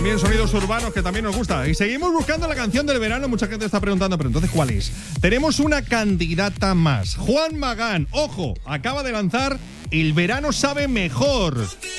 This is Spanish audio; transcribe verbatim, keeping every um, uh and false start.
también sonidos urbanos que también nos gusta. Y seguimos buscando la canción del verano. Mucha gente está preguntando, pero entonces, ¿cuál es? Tenemos una candidata más. Juan Magán, ojo, acaba de lanzar El verano sabe mejor.